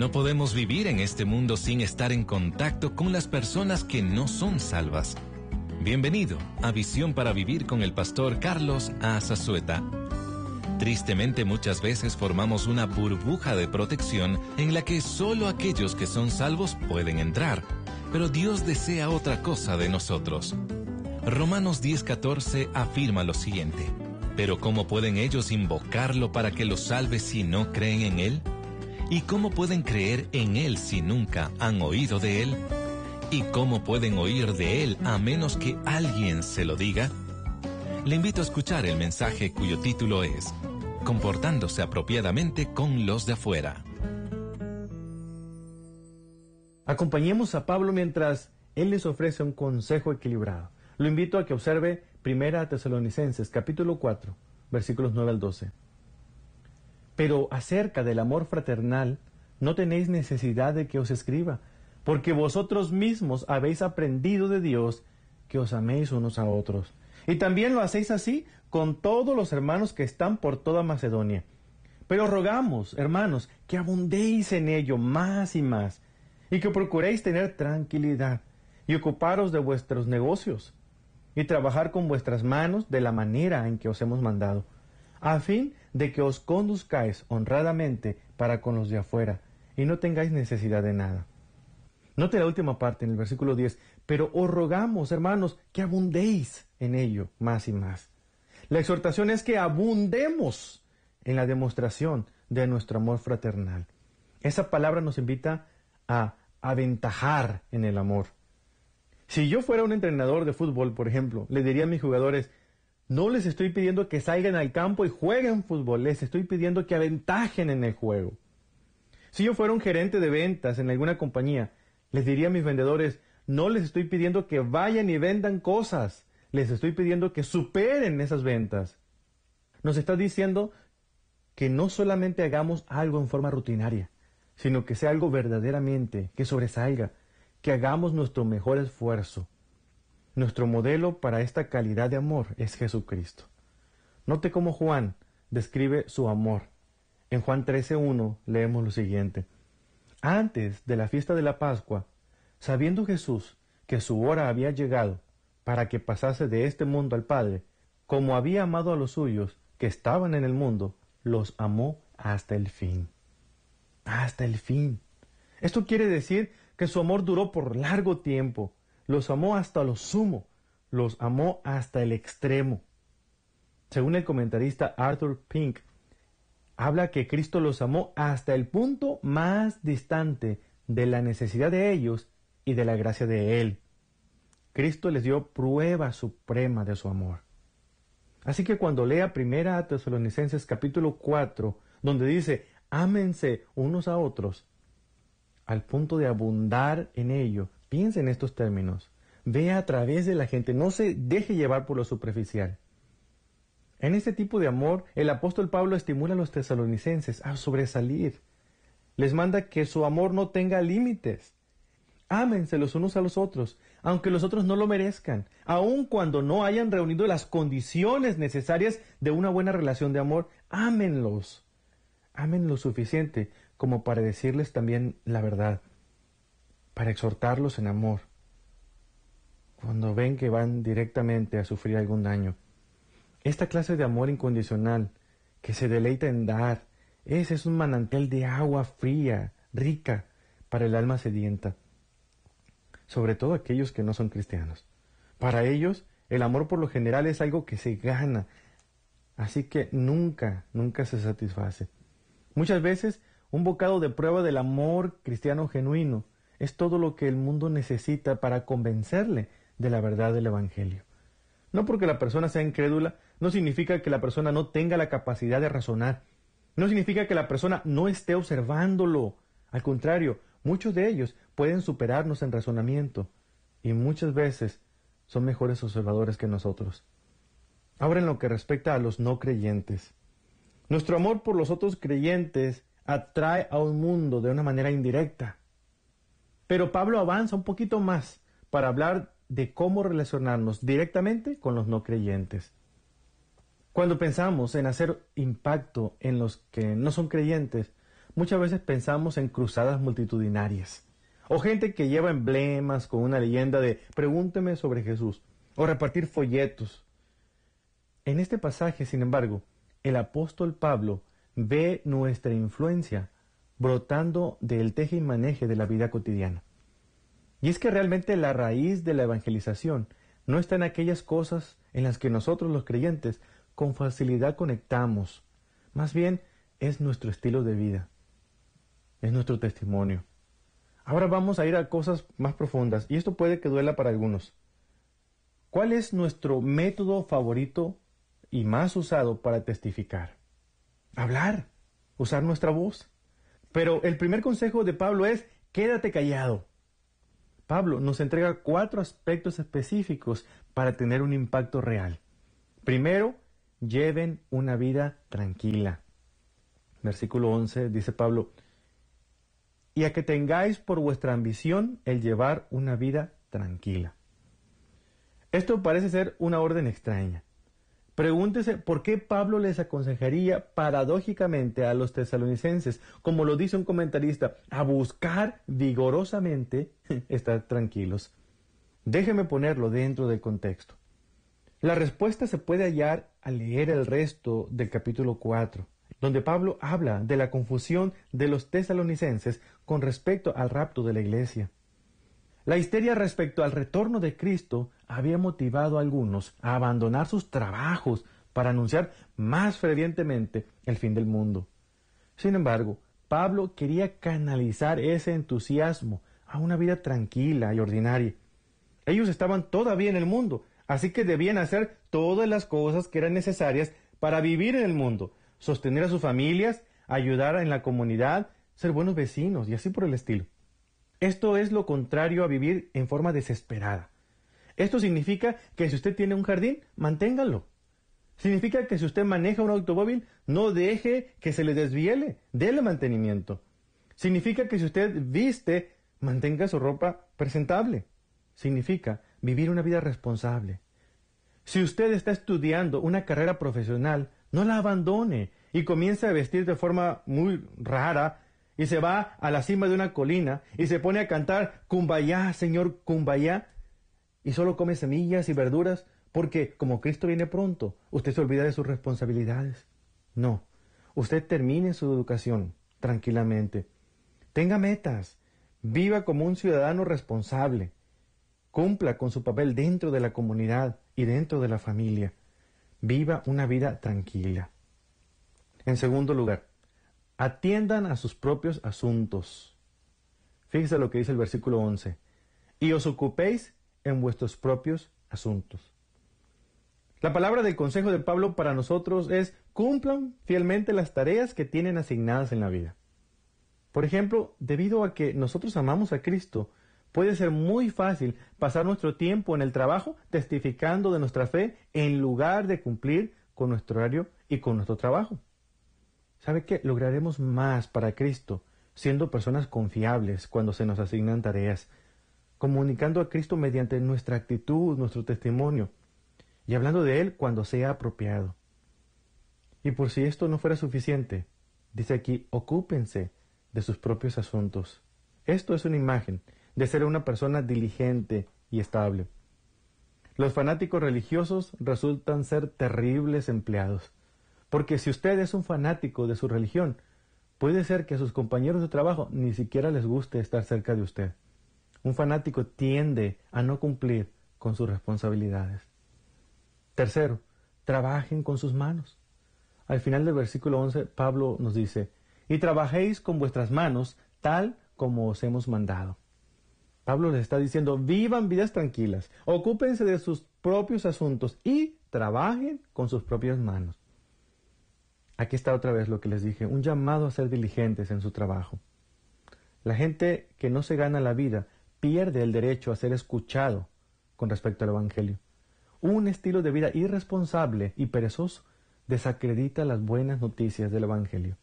No podemos vivir en este mundo sin estar en contacto con las personas que no son salvas. Bienvenido a Visión para Vivir con el pastor Carlos Azazueta. Tristemente muchas veces formamos una burbuja de protección en la que solo aquellos que son salvos pueden entrar, pero Dios desea otra cosa de nosotros. Romanos 10:14 afirma lo siguiente: ¿pero cómo pueden ellos invocarlo para que los salve si no creen en Él? ¿Y cómo pueden creer en Él si nunca han oído de Él? ¿Y cómo pueden oír de Él a menos que alguien se lo diga? Le invito a escuchar el mensaje cuyo título es Comportándose apropiadamente con los de afuera. Acompañemos a Pablo mientras él les ofrece un consejo equilibrado. Lo invito a que observe 1 Tesalonicenses, capítulo 4, versículos 9 al 12. Pero acerca del amor fraternal, no tenéis necesidad de que os escriba, porque vosotros mismos habéis aprendido de Dios que os améis unos a otros. Y también lo hacéis así con todos los hermanos que están por toda Macedonia. Pero rogamos, hermanos, que abundéis en ello más y más, y que procuréis tener tranquilidad, y ocuparos de vuestros negocios, y trabajar con vuestras manos de la manera en que os hemos mandado, a fin de que os conduzcáis honradamente para con los de afuera, y no tengáis necesidad de nada. Note la última parte en el versículo 10, pero os rogamos, hermanos, que abundéis en ello más y más. La exhortación es que abundemos en la demostración de nuestro amor fraternal. Esa palabra nos invita a aventajar en el amor. Si yo fuera un entrenador de fútbol, por ejemplo, le diría a mis jugadores: no les estoy pidiendo que salgan al campo y jueguen fútbol, les estoy pidiendo que aventajen en el juego. Si yo fuera un gerente de ventas en alguna compañía, les diría a mis vendedores: no les estoy pidiendo que vayan y vendan cosas, les estoy pidiendo que superen esas ventas. Nos está diciendo que no solamente hagamos algo en forma rutinaria, sino que sea algo verdaderamente, que sobresalga, que hagamos nuestro mejor esfuerzo. Nuestro modelo para esta calidad de amor es Jesucristo. Note cómo Juan describe su amor. En Juan 13:1 leemos lo siguiente: antes de la fiesta de la Pascua, sabiendo Jesús que su hora había llegado para que pasase de este mundo al Padre, como había amado a los suyos que estaban en el mundo, los amó hasta el fin. Hasta el fin. Esto quiere decir que su amor duró por largo tiempo. Los amó hasta lo sumo. Los amó hasta el extremo. Según el comentarista Arthur Pink, habla que Cristo los amó hasta el punto más distante de la necesidad de ellos y de la gracia de Él. Cristo les dio prueba suprema de su amor. Así que cuando lea 1 Tesalonicenses capítulo 4, donde dice: ámense unos a otros, al punto de abundar en ello, piense en estos términos. Vea a través de la gente, no se deje llevar por lo superficial. En este tipo de amor, el apóstol Pablo estimula a los tesalonicenses a sobresalir. Les manda que su amor no tenga límites. Ámense los unos a los otros, aunque los otros no lo merezcan, aun cuando no hayan reunido las condiciones necesarias de una buena relación de amor. Ámenlos. Amen lo suficiente como para decirles también la verdad, para exhortarlos en amor, cuando ven que van directamente a sufrir algún daño. Esta clase de amor incondicional, que se deleita en dar, es un manantial de agua fría, rica, para el alma sedienta, sobre todo aquellos que no son cristianos. Para ellos, el amor por lo general es algo que se gana, así que nunca se satisface. Muchas veces, un bocado de prueba del amor cristiano genuino es todo lo que el mundo necesita para convencerle de la verdad del Evangelio. No porque la persona sea incrédula, no significa que la persona no tenga la capacidad de razonar. No significa que la persona no esté observándolo. Al contrario, muchos de ellos pueden superarnos en razonamiento y muchas veces son mejores observadores que nosotros. Ahora, en lo que respecta a los no creyentes, nuestro amor por los otros creyentes atrae a un mundo de una manera indirecta. Pero Pablo avanza un poquito más para hablar de cómo relacionarnos directamente con los no creyentes. Cuando pensamos en hacer impacto en los que no son creyentes, muchas veces pensamos en cruzadas multitudinarias, o gente que lleva emblemas con una leyenda de pregúnteme sobre Jesús, o repartir folletos. En este pasaje, sin embargo, el apóstol Pablo ve nuestra influencia brotando del teje y maneje de la vida cotidiana. Y es que realmente la raíz de la evangelización no está en aquellas cosas en las que nosotros los creyentes con facilidad conectamos. Más bien es nuestro estilo de vida, es nuestro testimonio. Ahora vamos a ir a cosas más profundas, y esto puede que duela para algunos. ¿Cuál es nuestro método favorito y más usado para testificar? Hablar, usar nuestra voz. Pero el primer consejo de Pablo es, quédate callado. Pablo nos entrega 4 aspectos específicos para tener un impacto real. Primero, lleven una vida tranquila. Versículo 11 dice Pablo, y a que tengáis por vuestra ambición el llevar una vida tranquila. Esto parece ser una orden extraña. Pregúntese por qué Pablo les aconsejaría paradójicamente a los tesalonicenses, como lo dice un comentarista, a buscar vigorosamente estar tranquilos. Déjeme ponerlo dentro del contexto. La respuesta se puede hallar al leer el resto del capítulo 4, donde Pablo habla de la confusión de los tesalonicenses con respecto al rapto de la iglesia. La histeria respecto al retorno de Cristo había motivado a algunos a abandonar sus trabajos para anunciar más fervientemente el fin del mundo. Sin embargo, Pablo quería canalizar ese entusiasmo a una vida tranquila y ordinaria. Ellos estaban todavía en el mundo, así que debían hacer todas las cosas que eran necesarias para vivir en el mundo, sostener a sus familias, ayudar en la comunidad, ser buenos vecinos y así por el estilo. Esto es lo contrario a vivir en forma desesperada. Esto significa que si usted tiene un jardín, manténgalo. Significa que si usted maneja un automóvil, no deje que se le desviele, déle mantenimiento. Significa que si usted viste, mantenga su ropa presentable. Significa vivir una vida responsable. Si usted está estudiando una carrera profesional, no la abandone y comience a vestir de forma muy rara y se va a la cima de una colina y se pone a cantar Kumbaya, Señor, Kumbaya, y solo come semillas y verduras porque como Cristo viene pronto, usted se olvida de sus responsabilidades. No, usted termine su educación tranquilamente. Tenga metas, viva como un ciudadano responsable, cumpla con su papel dentro de la comunidad y dentro de la familia. Viva una vida tranquila. En segundo lugar, atiendan a sus propios asuntos. Fíjese lo que dice el versículo 11. Y os ocupéis en vuestros propios asuntos. La palabra del consejo de Pablo para nosotros es: cumplan fielmente las tareas que tienen asignadas en la vida. Por ejemplo, debido a que nosotros amamos a Cristo, puede ser muy fácil pasar nuestro tiempo en el trabajo testificando de nuestra fe en lugar de cumplir con nuestro horario y con nuestro trabajo. ¿Sabe qué? Lograremos más para Cristo siendo personas confiables cuando se nos asignan tareas, comunicando a Cristo mediante nuestra actitud, nuestro testimonio, y hablando de Él cuando sea apropiado. Y por si esto no fuera suficiente, dice aquí, ocúpense de sus propios asuntos. Esto es una imagen de ser una persona diligente y estable. Los fanáticos religiosos resultan ser terribles empleados, porque si usted es un fanático de su religión, puede ser que a sus compañeros de trabajo ni siquiera les guste estar cerca de usted. Un fanático tiende a no cumplir con sus responsabilidades. Tercero, trabajen con sus manos. Al final del versículo 11, Pablo nos dice, y trabajéis con vuestras manos tal como os hemos mandado. Pablo les está diciendo, vivan vidas tranquilas, ocúpense de sus propios asuntos y trabajen con sus propias manos. Aquí está otra vez lo que les dije, un llamado a ser diligentes en su trabajo. La gente que no se gana la vida pierde el derecho a ser escuchado con respecto al Evangelio. Un estilo de vida irresponsable y perezoso desacredita las buenas noticias del Evangelio.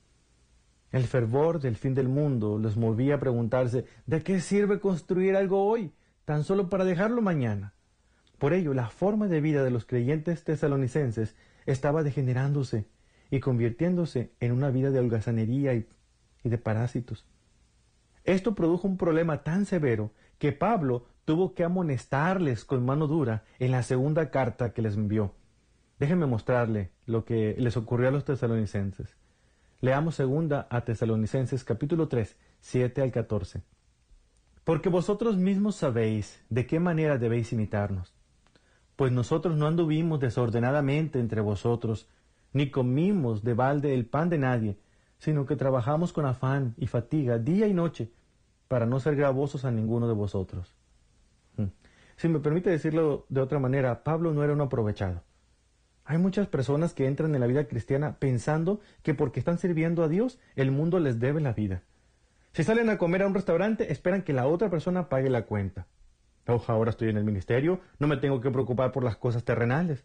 El fervor del fin del mundo los movía a preguntarse, ¿de qué sirve construir algo hoy, tan solo para dejarlo mañana? Por ello, la forma de vida de los creyentes tesalonicenses estaba degenerándose y convirtiéndose en una vida de holgazanería y y de parásitos. Esto produjo un problema tan severo que Pablo tuvo que amonestarles con mano dura en la segunda carta que les envió. Déjenme mostrarle lo que les ocurrió a los tesalonicenses. Leamos segunda a Tesalonicenses capítulo 3, 7 al 14. Porque vosotros mismos sabéis de qué manera debéis imitarnos. Pues nosotros no anduvimos desordenadamente entre vosotros, ni comimos de balde el pan de nadie, sino que trabajamos con afán y fatiga día y noche, para no ser gravosos a ninguno de vosotros. Si me permite decirlo de otra manera, Pablo no era un aprovechado. Hay muchas personas que entran en la vida cristiana pensando que porque están sirviendo a Dios, el mundo les debe la vida. Si salen a comer a un restaurante, esperan que la otra persona pague la cuenta. Ahora estoy en el ministerio, no me tengo que preocupar por las cosas terrenales.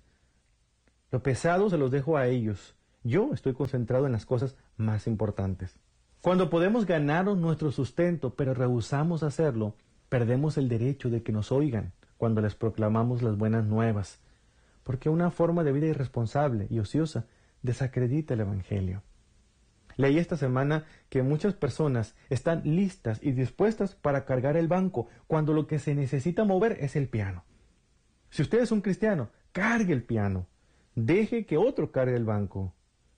Lo pesado se los dejo a ellos. Yo estoy concentrado en las cosas más importantes. Cuando podemos ganarnos nuestro sustento, pero rehusamos hacerlo, perdemos el derecho de que nos oigan cuando les proclamamos las buenas nuevas, porque una forma de vida irresponsable y ociosa desacredita el Evangelio. Leí esta semana que muchas personas están listas y dispuestas para cargar el banco cuando lo que se necesita mover es el piano. Si usted es un cristiano, cargue el piano. Deje que otro cargue el banco.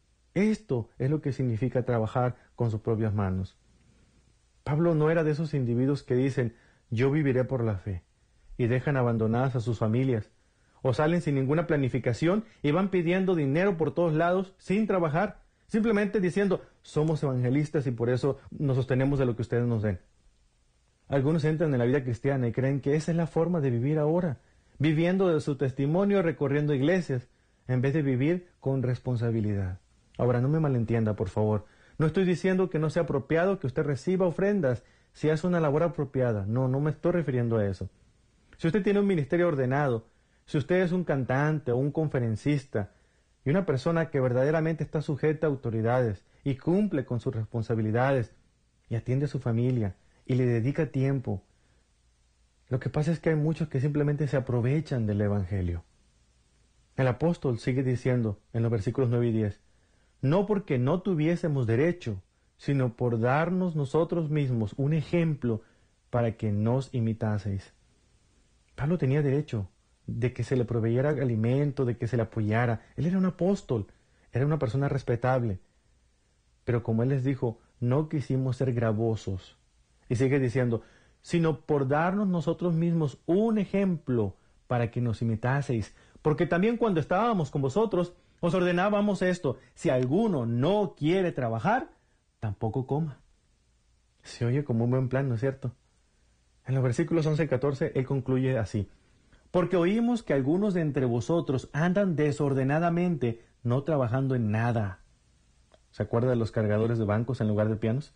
Esto es lo que significa trabajar con sus propias manos. Pablo no era de esos individuos que dicen, yo viviré por la fe, y dejan abandonadas a sus familias, o salen sin ninguna planificación y van pidiendo dinero por todos lados sin trabajar, simplemente diciendo, somos evangelistas y por eso nos sostenemos de lo que ustedes nos den. Algunos entran en la vida cristiana y creen que esa es la forma de vivir ahora, viviendo de su testimonio, recorriendo iglesias, en vez de vivir con responsabilidad. Ahora, no me malentienda, por favor. No estoy diciendo que no sea apropiado que usted reciba ofrendas si hace una labor apropiada. No me estoy refiriendo a eso. Si usted tiene un ministerio ordenado, si usted es un cantante o un conferencista y una persona que verdaderamente está sujeta a autoridades y cumple con sus responsabilidades y atiende a su familia y le dedica tiempo, lo que pasa es que hay muchos que simplemente se aprovechan del Evangelio. El apóstol sigue diciendo en los versículos 9 y 10, no porque no tuviésemos derecho, sino por darnos nosotros mismos un ejemplo para que nos imitaseis. Pablo tenía derecho de que se le proveyera alimento, de que se le apoyara. Él era un apóstol, era una persona respetable. Pero como él les dijo, no quisimos ser gravosos. Y sigue diciendo, sino por darnos nosotros mismos un ejemplo para que nos imitaseis. Porque también cuando estábamos con vosotros, os ordenábamos esto, si alguno no quiere trabajar, tampoco coma. Se oye como un buen plan, ¿no es cierto? En los versículos 11 y 14, él concluye así, porque oímos que algunos de entre vosotros andan desordenadamente, no trabajando en nada. ¿Se acuerda de los cargadores de bancos en lugar de pianos?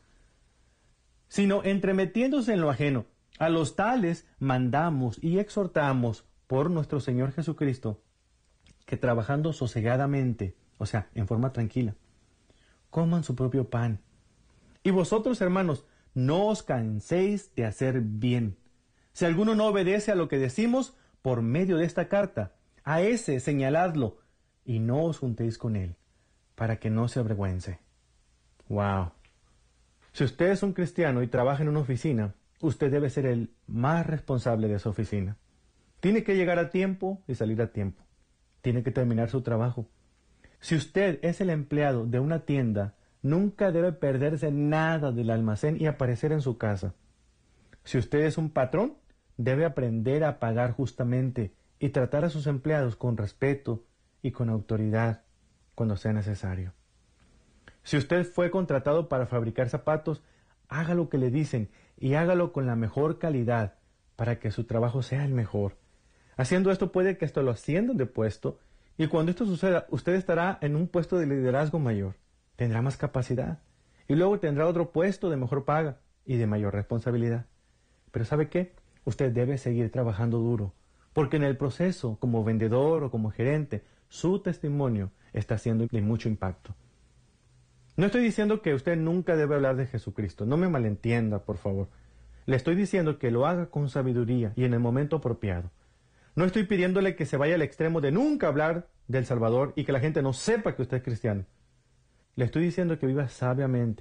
Sino entremetiéndose en lo ajeno. A los tales mandamos y exhortamos por nuestro Señor Jesucristo, que trabajando sosegadamente, o sea, en forma tranquila, coman su propio pan. Y vosotros, hermanos, no os canséis de hacer bien. Si alguno no obedece a lo que decimos por medio de esta carta, a ese señaladlo y no os juntéis con él, para que no se avergüence. ¡Wow! Si usted es un cristiano y trabaja en una oficina, usted debe ser el más responsable de esa oficina. Tiene que llegar a tiempo y salir a tiempo. Tiene que terminar su trabajo. Si usted es el empleado de una tienda, nunca debe perderse nada del almacén y aparecer en su casa. Si usted es un patrón, debe aprender a pagar justamente y tratar a sus empleados con respeto y con autoridad cuando sea necesario. Si usted fue contratado para fabricar zapatos, haga lo que le dicen y hágalo con la mejor calidad para que su trabajo sea el mejor. Haciendo esto puede que esto lo asciendan de puesto y cuando esto suceda, usted estará en un puesto de liderazgo mayor, tendrá más capacidad y luego tendrá otro puesto de mejor paga y de mayor responsabilidad. Pero ¿sabe qué? Usted debe seguir trabajando duro, porque en el proceso, como vendedor o como gerente, su testimonio está siendo de mucho impacto. No estoy diciendo que usted nunca debe hablar de Jesucristo, no me malentienda, por favor. Le estoy diciendo que lo haga con sabiduría y en el momento apropiado. No estoy pidiéndole que se vaya al extremo de nunca hablar del Salvador y que la gente no sepa que usted es cristiano. Le estoy diciendo que viva sabiamente,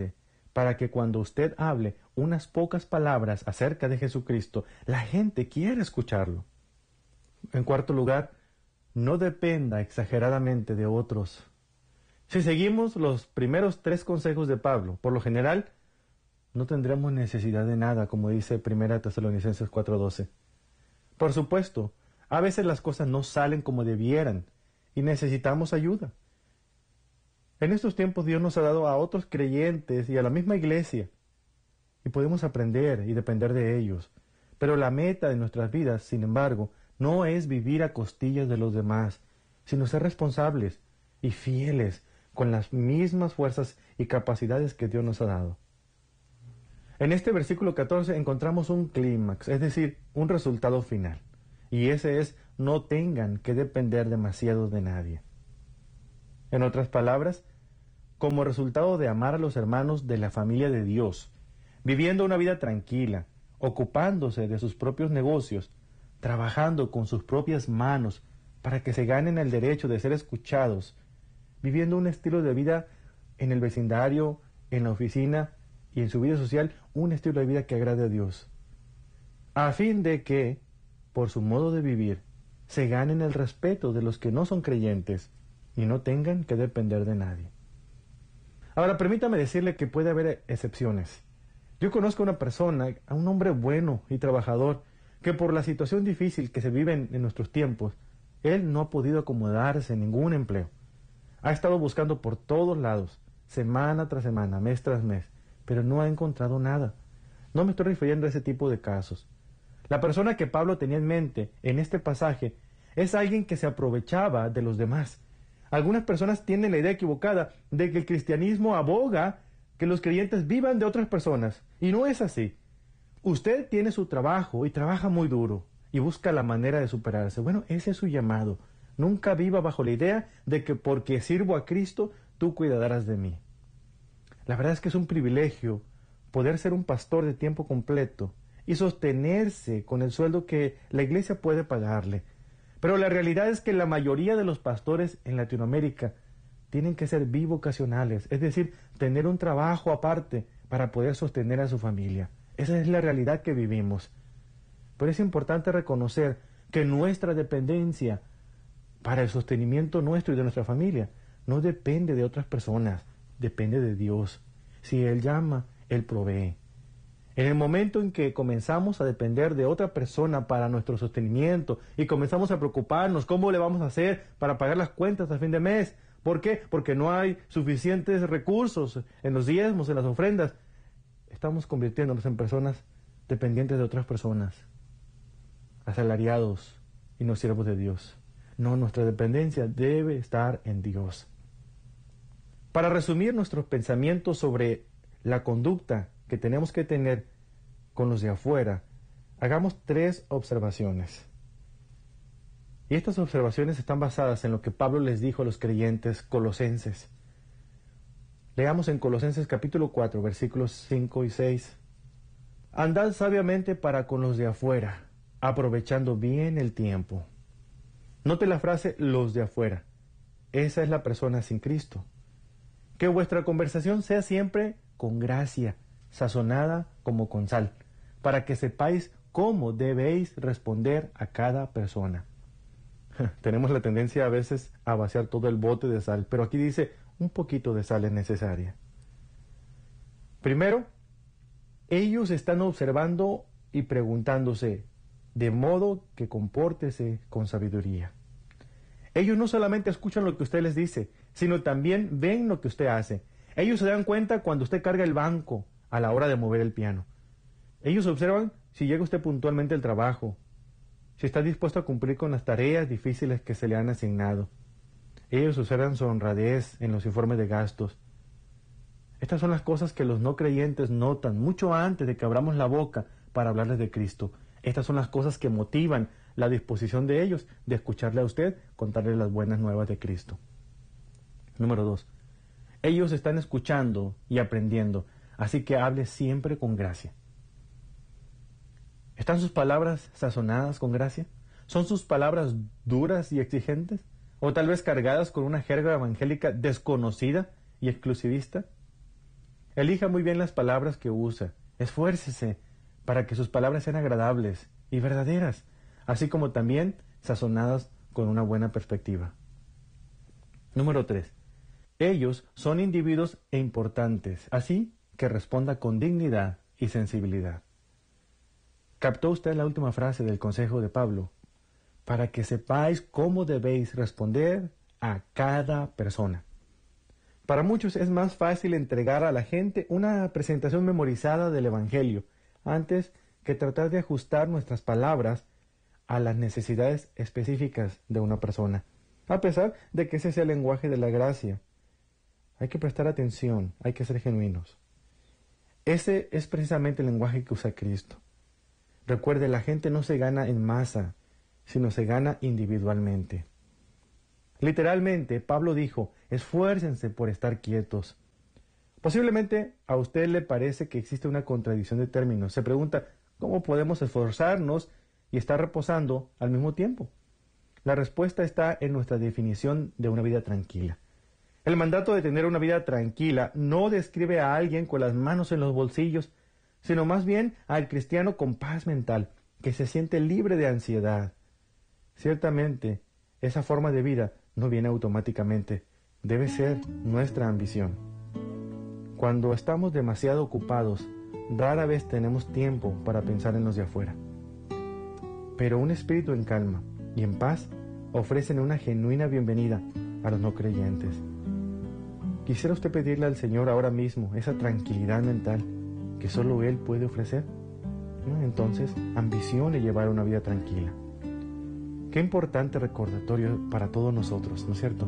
para que cuando usted hable unas pocas palabras acerca de Jesucristo, la gente quiera escucharlo. En cuarto lugar, no dependa exageradamente de otros. Si seguimos los primeros 3 consejos de Pablo, por lo general, no tendremos necesidad de nada, como dice 1 Tesalonicenses 4:12. Por supuesto, a veces las cosas no salen como debieran y necesitamos ayuda. En estos tiempos Dios nos ha dado a otros creyentes y a la misma iglesia, y podemos aprender y depender de ellos. Pero la meta de nuestras vidas, sin embargo, no es vivir a costillas de los demás, sino ser responsables y fieles con las mismas fuerzas y capacidades que Dios nos ha dado. En este versículo 14 encontramos un clímax, es decir, un resultado final. Y ese es: no tengan que depender demasiado de nadie. En otras palabras, como resultado de amar a los hermanos de la familia de Dios, viviendo una vida tranquila, ocupándose de sus propios negocios, trabajando con sus propias manos para que se ganen el derecho de ser escuchados, viviendo un estilo de vida en el vecindario, en la oficina y en su vida social, un estilo de vida que agrade a Dios, a fin de que, por su modo de vivir, se ganen el respeto de los que no son creyentes y no tengan que depender de nadie. Ahora, permítame decirle que puede haber excepciones. Yo conozco a una persona, a un hombre bueno y trabajador, que por la situación difícil que se vive en nuestros tiempos, él no ha podido acomodarse en ningún empleo. Ha estado buscando por todos lados, semana tras semana, mes tras mes, pero no ha encontrado nada. No me estoy refiriendo a ese tipo de casos. La persona que Pablo tenía en mente en este pasaje es alguien que se aprovechaba de los demás. Algunas personas tienen la idea equivocada de que el cristianismo aboga que los creyentes vivan de otras personas, y no es así. Usted tiene su trabajo y trabaja muy duro y busca la manera de superarse. Bueno, ese es su llamado. Nunca viva bajo la idea de que porque sirvo a Cristo, tú cuidarás de mí. La verdad es que es un privilegio poder ser un pastor de tiempo completo y sostenerse con el sueldo que la iglesia puede pagarle. Pero la realidad es que la mayoría de los pastores en Latinoamérica tienen que ser bivocacionales, es decir, tener un trabajo aparte para poder sostener a su familia. Esa es la realidad que vivimos. Pero es importante reconocer que nuestra dependencia para el sostenimiento nuestro y de nuestra familia no depende de otras personas, depende de Dios. Si Él llama, Él provee. En el momento en que comenzamos a depender de otra persona para nuestro sostenimiento y comenzamos a preocuparnos cómo le vamos a hacer para pagar las cuentas a fin de mes, ¿por qué? Porque no hay suficientes recursos en los diezmos, en las ofrendas, estamos convirtiéndonos en personas dependientes de otras personas, asalariados y no siervos de Dios. No, nuestra dependencia debe estar en Dios. Para resumir nuestros pensamientos sobre la conducta que tenemos que tener con los de afuera, hagamos 3 observaciones. Y estas observaciones están basadas en lo que Pablo les dijo a los creyentes colosenses. Leamos en Colosenses capítulo 4, versículos 5 y 6. Andad sabiamente para con los de afuera, aprovechando bien el tiempo. Note la frase los de afuera. Esa es la persona sin Cristo. Que vuestra conversación sea siempre con gracia, sazonada como con sal, para que sepáis cómo debéis responder a cada persona. Tenemos la tendencia a veces a vaciar todo el bote de sal, pero aquí dice un poquito de sal es necesaria. Primero, ellos están observando y preguntándose, de modo que compórtese con sabiduría. Ellos no solamente escuchan lo que usted les dice, sino también ven lo que usted hace. Ellos se dan cuenta cuando usted carga el banco a la hora de mover el piano. Ellos observan si llega usted puntualmente al trabajo, si está dispuesto a cumplir con las tareas difíciles que se le han asignado. Ellos observan su honradez en los informes de gastos. Estas son las cosas que los no creyentes notan mucho antes de que abramos la boca para hablarles de Cristo. Estas son las cosas que motivan la disposición de ellos de escucharle a usted, contarle las buenas nuevas de Cristo. Número 2. Ellos están escuchando y aprendiendo, así que hable siempre con gracia. ¿Están sus palabras sazonadas con gracia? ¿Son sus palabras duras y exigentes? ¿O tal vez cargadas con una jerga evangélica desconocida y exclusivista? Elija muy bien las palabras que usa. Esfuércese para que sus palabras sean agradables y verdaderas, así como también sazonadas con una buena perspectiva. Número 3. Ellos son individuos importantes, así que responda con dignidad y sensibilidad. ¿Captó usted la última frase del consejo de Pablo? Para que sepáis cómo debéis responder a cada persona. Para muchos es más fácil entregar a la gente una presentación memorizada del Evangelio, antes que tratar de ajustar nuestras palabras a las necesidades específicas de una persona, a pesar de que ese es el lenguaje de la gracia. Hay que prestar atención, hay que ser genuinos. Ese es precisamente el lenguaje que usa Cristo. Recuerde, la gente no se gana en masa, sino se gana individualmente. Literalmente, Pablo dijo, esfuércense por estar quietos. Posiblemente a usted le parece que existe una contradicción de términos. Se pregunta, ¿cómo podemos esforzarnos y estar reposando al mismo tiempo? La respuesta está en nuestra definición de una vida tranquila. El mandato de tener una vida tranquila no describe a alguien con las manos en los bolsillos, sino más bien al cristiano con paz mental, que se siente libre de ansiedad. Ciertamente, esa forma de vida no viene automáticamente, debe ser nuestra ambición. Cuando estamos demasiado ocupados, rara vez tenemos tiempo para pensar en los de afuera. Pero un espíritu en calma y en paz ofrecen una genuina bienvenida a los no creyentes. ¿Quisiera usted pedirle al Señor ahora mismo esa tranquilidad mental que solo Él puede ofrecer? Entonces, ambicione llevar una vida tranquila. Qué importante recordatorio para todos nosotros, ¿no es cierto?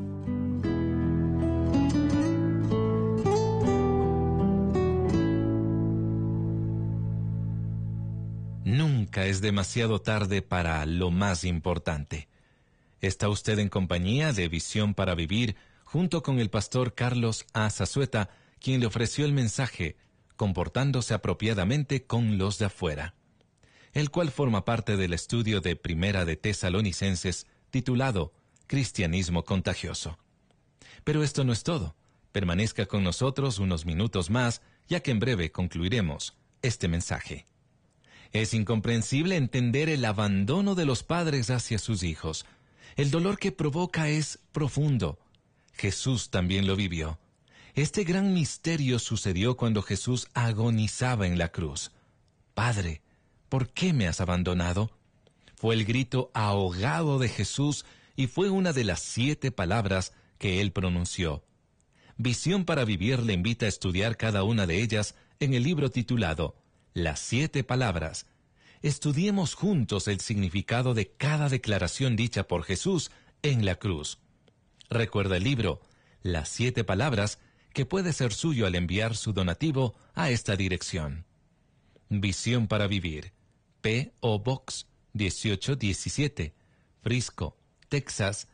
Nunca es demasiado tarde para lo más importante. Está usted en compañía de Visión para Vivir, junto con el pastor Carlos A. Zazueta, quien le ofreció el mensaje, comportándose apropiadamente con los de afuera, el cual forma parte del estudio de Primera de Tesalonicenses, titulado Cristianismo Contagioso. Pero esto no es todo. Permanezca con nosotros unos minutos más, ya que en breve concluiremos este mensaje. Es incomprensible entender el abandono de los padres hacia sus hijos. El dolor que provoca es profundo. Jesús también lo vivió. Este gran misterio sucedió cuando Jesús agonizaba en la cruz. Padre, ¿por qué me has abandonado? Fue el grito ahogado de Jesús y fue una de las 7 palabras que él pronunció. Visión para Vivir le invita a estudiar cada una de ellas en el libro titulado Las 7 palabras. Estudiemos juntos el significado de cada declaración dicha por Jesús en la cruz. Recuerda el libro Las 7 palabras, que puede ser suyo al enviar su donativo a esta dirección. Visión para Vivir, P.O. Box 1817, Frisco, Texas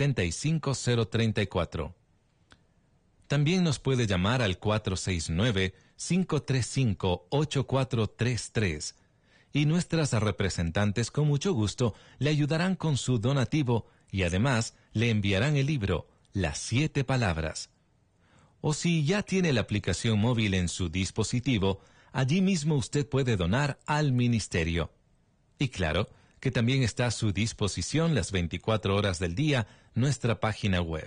75034. También nos puede llamar al 469-535-8433 y nuestras representantes con mucho gusto le ayudarán con su donativo y además le enviarán el libro Las 7 palabras. O si ya tiene la aplicación móvil en su dispositivo, allí mismo usted puede donar al ministerio. Y claro, que también está a su disposición las 24 horas del día nuestra página web,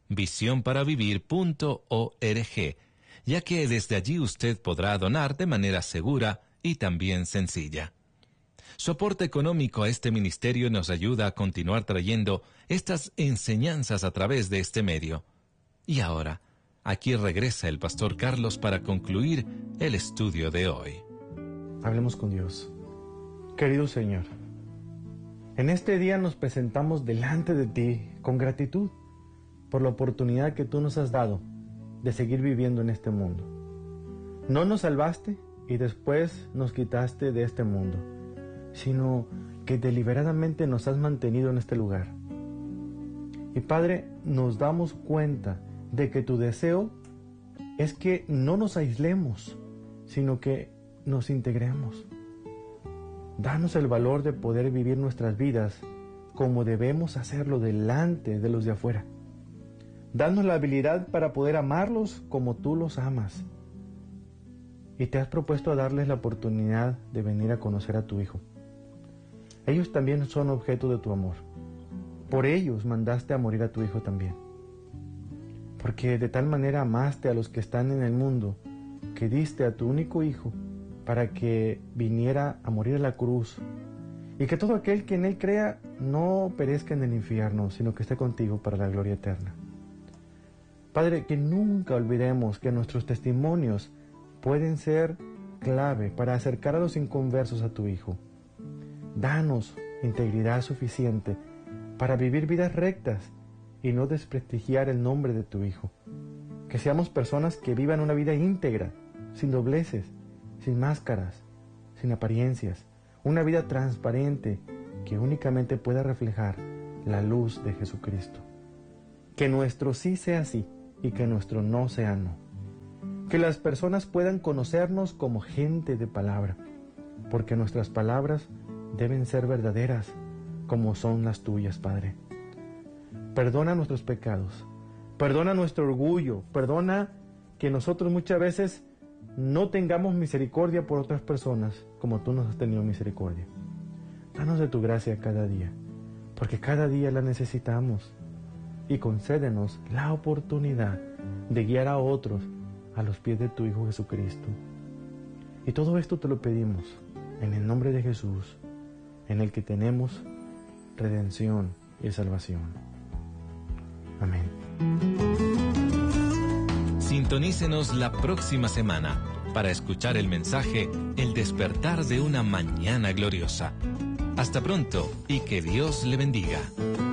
visionparavivir.org, ya que desde allí usted podrá donar de manera segura y también sencilla. Su aporte económico a este ministerio nos ayuda a continuar trayendo estas enseñanzas a través de este medio. Y ahora, aquí regresa el pastor Carlos para concluir el estudio de hoy. Hablemos con Dios. Querido Señor, en este día nos presentamos delante de ti con gratitud por la oportunidad que tú nos has dado de seguir viviendo en este mundo. No nos salvaste y después nos quitaste de este mundo, sino que deliberadamente nos has mantenido en este lugar. Y Padre, nos damos cuenta de que tu deseo es que no nos aislemos, sino que nos integremos. Danos el valor de poder vivir nuestras vidas como debemos hacerlo delante de los de afuera. Danos la habilidad para poder amarlos como tú los amas. y te has propuesto a darles la oportunidad de venir a conocer a tu Hijo. Ellos también son objeto de tu amor. Por ellos mandaste a morir a tu Hijo también. Porque de tal manera amaste a los que están en el mundo, que diste a tu único Hijo para que viniera a morir a la cruz, y que todo aquel que en Él crea no perezca en el infierno, sino que esté contigo para la gloria eterna. Padre, que nunca olvidemos que nuestros testimonios pueden ser clave para acercar a los inconversos a tu Hijo. Danos integridad suficiente para vivir vidas rectas y no desprestigiar el nombre de tu Hijo. Que seamos personas que vivan una vida íntegra, sin dobleces, sin máscaras, sin apariencias, una vida transparente que únicamente pueda reflejar la luz de Jesucristo. Que nuestro sí sea sí y que nuestro no sea no. Que las personas puedan conocernos como gente de palabra, porque nuestras palabras deben ser verdaderas como son las tuyas, Padre. Perdona nuestros pecados, perdona nuestro orgullo, perdona que nosotros muchas veces no tengamos misericordia por otras personas como tú nos has tenido misericordia. Danos de tu gracia cada día, porque cada día la necesitamos, y concédenos la oportunidad de guiar a otros a los pies de tu Hijo Jesucristo. Y todo esto te lo pedimos en el nombre de Jesús, en el que tenemos redención y salvación. Amén. Sintonícenos la próxima semana para escuchar el mensaje El despertar de una mañana gloriosa. Hasta pronto y que Dios le bendiga.